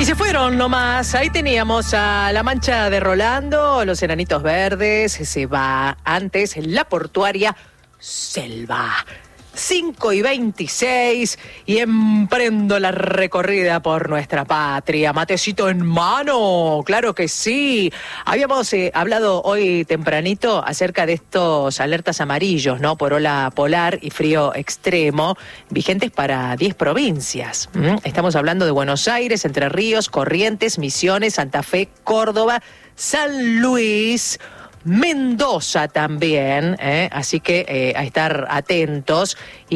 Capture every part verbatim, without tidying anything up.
Y se fueron nomás. Ahí teníamos a La Mancha de Rolando, Los Enanitos Verdes. Se va antes La Portuaria, Selva. cinco y veintiséis y emprendo la recorrida por nuestra patria. Matecito en mano, claro que sí. Habíamos eh, hablado hoy tempranito acerca de estos alertas amarillos, ¿no? Por ola polar y frío extremo, vigentes para diez provincias. ¿Mm? Estamos hablando de Buenos Aires, Entre Ríos, Corrientes, Misiones, Santa Fe, Córdoba, San Luis, Mendoza también, ¿eh? Así que eh, a estar atentos,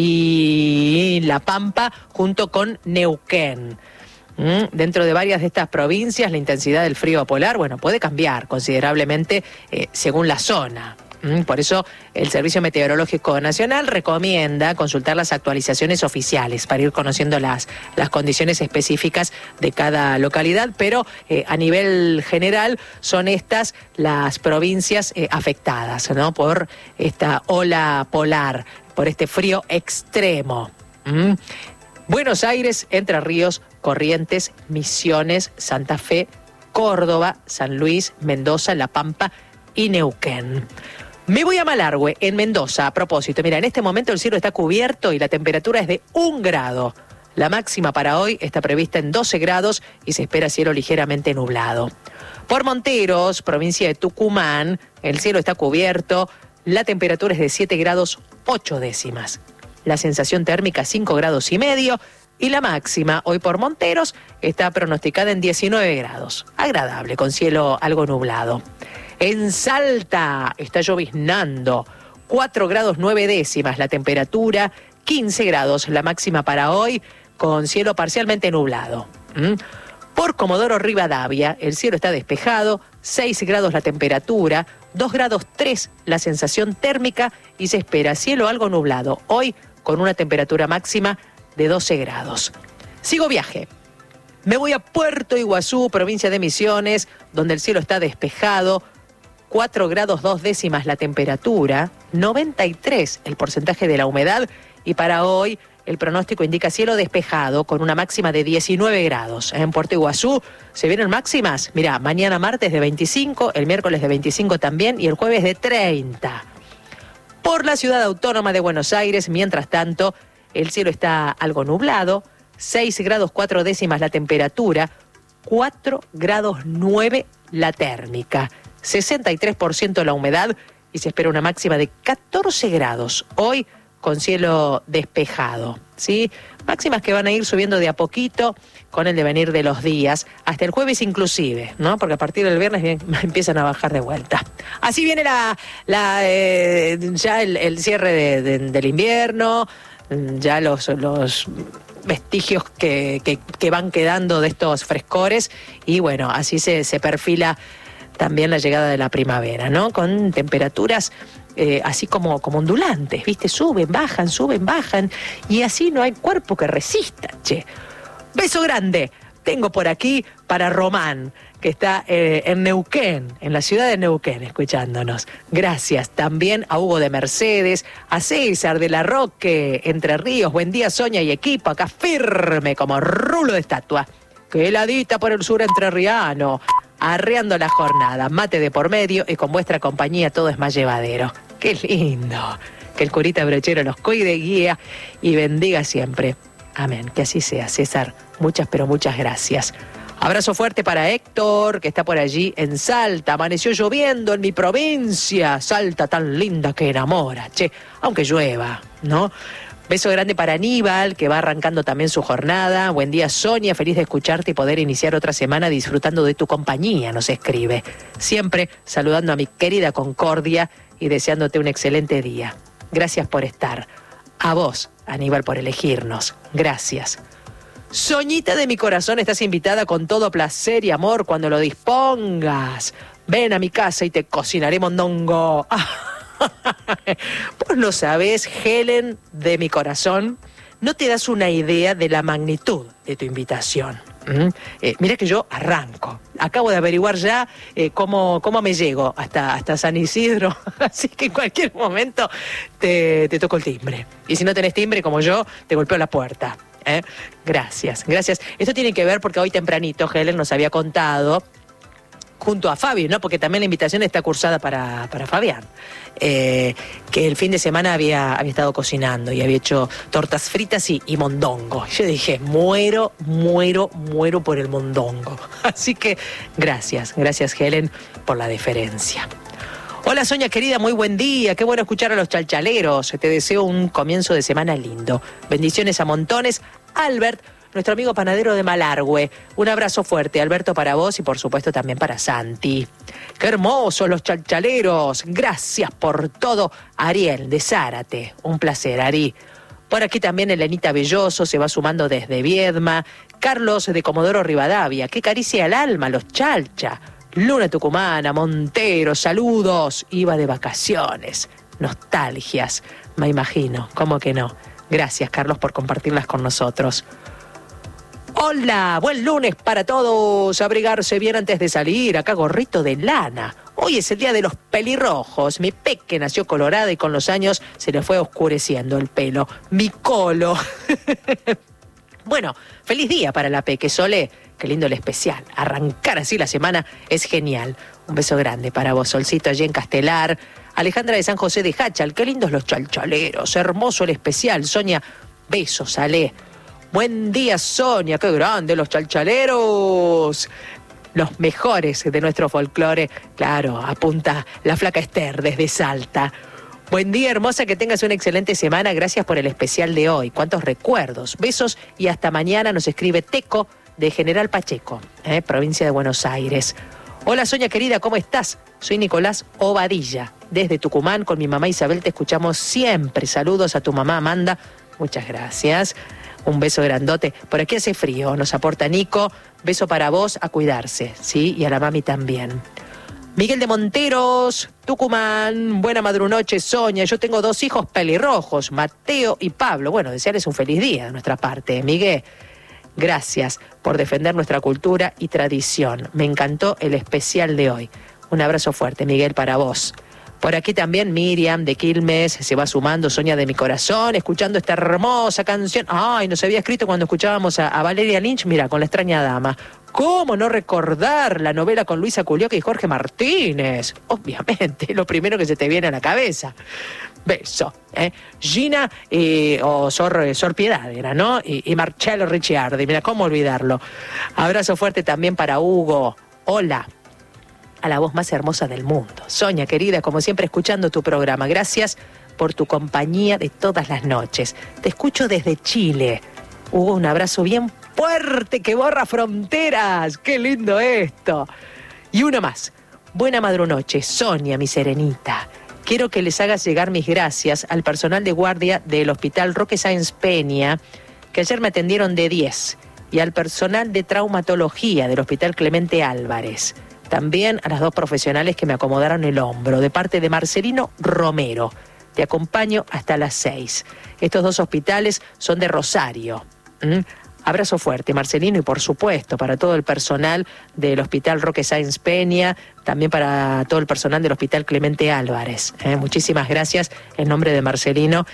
y La Pampa junto con Neuquén. ¿Mm? Dentro de varias de estas provincias la intensidad del frío polar, bueno, puede cambiar considerablemente eh, según la zona. Por eso el Servicio Meteorológico Nacional recomienda consultar las actualizaciones oficiales para ir conociendo las, las condiciones específicas de cada localidad, pero eh, a nivel general son estas las provincias eh, afectadas, ¿no? Por esta ola polar, por este frío extremo. ¿Mm? Buenos Aires, Entre Ríos, Corrientes, Misiones, Santa Fe, Córdoba, San Luis, Mendoza, La Pampa y Neuquén. Me voy a Malargüe, en Mendoza, a propósito. Mira, en este momento el cielo está cubierto y la temperatura es de un grado. La máxima para hoy está prevista en doce grados y se espera cielo ligeramente nublado. Por Monteros, provincia de Tucumán, el cielo está cubierto, la temperatura es de siete grados ocho décimas. La sensación térmica cinco grados y medio y la máxima hoy por Monteros está pronosticada en diecinueve grados. Agradable, con cielo algo nublado. En Salta está lloviznando, cuatro grados nueve décimas la temperatura, quince grados la máxima para hoy, con cielo parcialmente nublado. ¿Mm? Por Comodoro Rivadavia el cielo está despejado, seis grados la temperatura, dos grados tres la sensación térmica y se espera cielo algo nublado, hoy con una temperatura máxima de doce grados. Sigo viaje. Me voy a Puerto Iguazú, provincia de Misiones, donde el cielo está despejado, cuatro grados dos décimas la temperatura, noventa y tres el porcentaje de la humedad, y para hoy el pronóstico indica cielo despejado con una máxima de diecinueve grados. En Puerto Iguazú se vienen máximas, mirá, mañana martes de veinticinco, el miércoles de veinticinco también y el jueves de treinta. Por la ciudad autónoma de Buenos Aires, mientras tanto, el cielo está algo nublado, seis grados cuatro décimas la temperatura, cuatro grados nueve la térmica. sesenta y tres por ciento la humedad y se espera una máxima de catorce grados. Hoy con cielo despejado, ¿sí? Máximas que van a ir subiendo de a poquito con el devenir de los días, hasta el jueves inclusive, ¿no? Porque a partir del viernes bien, empiezan a bajar de vuelta. Así viene la, la eh, ya el, el cierre de, de, del invierno, ya los... los vestigios que, que, que van quedando de estos frescores, y bueno, así se, se perfila también la llegada de la primavera, ¿no? Con temperaturas eh, así como, como ondulantes, ¿viste? Suben, bajan, suben, bajan, y así no hay cuerpo que resista, che. Beso grande tengo por aquí para Román, que está eh, en Neuquén, en la ciudad de Neuquén, escuchándonos. Gracias también a Hugo de Mercedes, a César de la Roque, Entre Ríos. Buen día, Sonia y equipo, acá firme como rulo de estatua. Que heladita por el sur entrerriano, arreando la jornada, mate de por medio y con vuestra compañía todo es más llevadero. ¡Qué lindo! Que el curita brochero los cuide, guía y bendiga siempre. Amén, que así sea, César. Muchas, pero muchas gracias. Abrazo fuerte para Héctor, que está por allí en Salta. Amaneció lloviendo en mi provincia. Salta tan linda que enamora, che, aunque llueva, ¿no? Beso grande para Aníbal, que va arrancando también su jornada. Buen día, Sonia, feliz de escucharte y poder iniciar otra semana disfrutando de tu compañía, nos escribe. Siempre saludando a mi querida Concordia y deseándote un excelente día. Gracias por estar. A vos, Aníbal, por elegirnos. Gracias. Soñita de mi corazón, estás invitada con todo placer y amor cuando lo dispongas. Ven a mi casa y te cocinaré mondongo. Vos no sabés, Helen de mi corazón, no te das una idea de la magnitud de tu invitación. ¿Mm? Eh, mira que yo arranco. Acabo de averiguar ya eh, cómo, cómo me llego hasta, hasta San Isidro. Así que en cualquier momento te, te toco el timbre. Y si no tenés timbre como yo, te golpeo la puerta. ¿eh? Gracias, gracias. Esto tiene que ver porque hoy tempranito Helen nos había contado, junto a Fabi, ¿no? Porque también la invitación está cursada para, para Fabián, eh, que el fin de semana había, había estado cocinando y había hecho tortas fritas y, y mondongo. Yo dije, muero, muero, muero por el mondongo. Así que gracias, gracias Helen por la deferencia. Hola Sonia querida, muy buen día, qué bueno escuchar a los chalchaleros. Te deseo un comienzo de semana lindo. Bendiciones a montones. Albert, nuestro amigo panadero de Malargüe. Un abrazo fuerte, Alberto, para vos y por supuesto también para Santi. ¡Qué hermosos los chalchaleros! Gracias por todo. Ariel, de Zárate. Un placer, Ari. Por aquí también Elenita Belloso se va sumando desde Viedma. Carlos de Comodoro Rivadavia. ¡Qué caricia al alma, los chalcha! Luna Tucumana, Montero, saludos. Iba de vacaciones. Nostalgias, me imagino. ¿Cómo que no? Gracias, Carlos, por compartirlas con nosotros. Hola, buen lunes para todos. Abrigarse bien antes de salir. Acá gorrito de lana. Hoy es el día de los pelirrojos. Mi peque nació colorada y con los años se le fue oscureciendo el pelo. Mi colo. Bueno, feliz día para la peque, Sole. Qué lindo el especial. Arrancar así la semana es genial. Un beso grande para vos, Solcito, allí en Castelar. Alejandra de San José de Hachal. Qué lindos los chalchaleros. Hermoso el especial. Sonia, besos, Ale. Buen día, Sonia. Qué grande los chalchaleros. Los mejores de nuestro folclore. Claro, apunta la flaca Esther desde Salta. Buen día, hermosa, que tengas una excelente semana. Gracias por el especial de hoy. Cuántos recuerdos. Besos y hasta mañana. Nos escribe Teco de General Pacheco, ¿eh? Provincia de Buenos Aires. Hola, Sonia querida, ¿cómo estás? Soy Nicolás Obadilla. Desde Tucumán, con mi mamá Isabel, te escuchamos siempre. Saludos a tu mamá Amanda. Muchas gracias. Un beso grandote. Por aquí hace frío, nos aporta Nico. Beso para vos, a cuidarse, ¿sí? Y a la mami también. Miguel de Monteros, Tucumán. Buena madrunoche, Sonia. Yo tengo dos hijos pelirrojos, Mateo y Pablo. Bueno, desearles un feliz día de nuestra parte. Miguel, gracias por defender nuestra cultura y tradición. Me encantó el especial de hoy. Un abrazo fuerte, Miguel, para vos. Por aquí también Miriam de Quilmes se va sumando, Sonia de mi corazón, escuchando esta hermosa canción. Ay, nos había escrito cuando escuchábamos a, a Valeria Lynch, mira, con La extraña dama. ¿Cómo no recordar la novela con Luisa Culioca y Jorge Martínez? Obviamente, lo primero que se te viene a la cabeza. Beso. ¿eh? Gina eh, o Sor, Sor Piedad era, ¿no? Y, y Marcello Ricciardi, mira, ¿cómo olvidarlo? Abrazo fuerte también para Hugo. Hola. A la voz más hermosa del mundo. Sonia, querida, como siempre, escuchando tu programa. Gracias por tu compañía de todas las noches. Te escucho desde Chile. Hugo, un abrazo bien fuerte que borra fronteras. ¡Qué lindo esto! Y uno más. Buena madrunoche, Sonia, mi serenita. Quiero que les hagas llegar mis gracias al personal de guardia del Hospital Roque Sáenz Peña, que ayer me atendieron de diez, y al personal de traumatología del Hospital Clemente Álvarez. También a las dos profesionales que me acomodaron el hombro, de parte de Marcelino Romero. Te acompaño hasta las seis. Estos dos hospitales son de Rosario. ¿Mm? Abrazo fuerte, Marcelino, y por supuesto para todo el personal del Hospital Roque Sáenz Peña, también para todo el personal del Hospital Clemente Álvarez. ¿eh? Muchísimas gracias en nombre de Marcelino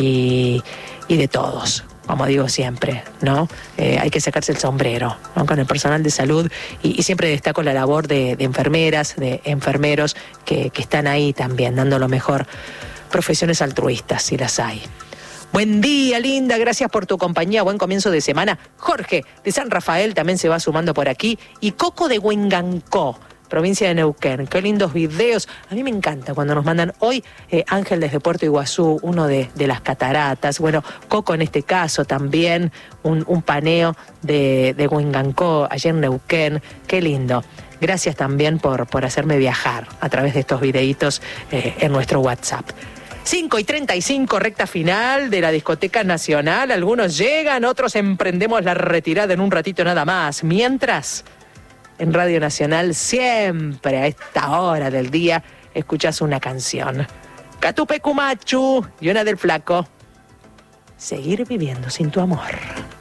y, y de todos. Como digo siempre, ¿no? Eh, hay que sacarse el sombrero, ¿no? Con el personal de salud y, y siempre destaco la labor de, de enfermeras, de enfermeros que, que están ahí también, dando lo mejor. Profesiones altruistas, si las hay. Buen día, linda, gracias por tu compañía, buen comienzo de semana. Jorge, de San Rafael, también se va sumando por aquí. Y Coco de Huengancó, provincia de Neuquén. Qué lindos videos. A mí me encanta cuando nos mandan hoy eh, Ángel desde Puerto Iguazú, uno de, de las cataratas. Bueno, Coco en este caso también, un, un paneo de, de Huengancó, allá en Neuquén. Qué lindo. Gracias también por, por hacerme viajar a través de estos videitos eh, en nuestro WhatsApp. cinco y treinta y cinco, recta final de la Discoteca Nacional. Algunos llegan, otros emprendemos la retirada en un ratito nada más. Mientras, en Radio Nacional, siempre a esta hora del día, escuchás una canción. Catupecu Machu y una del Flaco. Seguir viviendo sin tu amor.